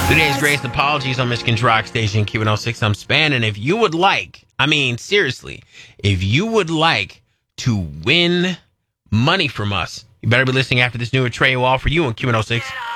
Today's greatest apologies on Michigan's Rock Station, Q106. I'm Span, and if you would like, seriously, if you would like to win money from us, you better be listening after this new Trey Wall for you on Q106.